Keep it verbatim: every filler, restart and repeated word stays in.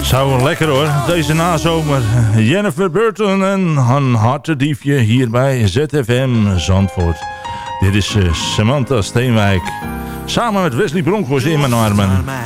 Zo lekker hoor, deze nazomer. Jennifer Burton en een hartediefje hier bij Z F M Zandvoort. Dit is uh, Samantha Steenwijk. Samen met Wesley Bronkhorst in mijn armen.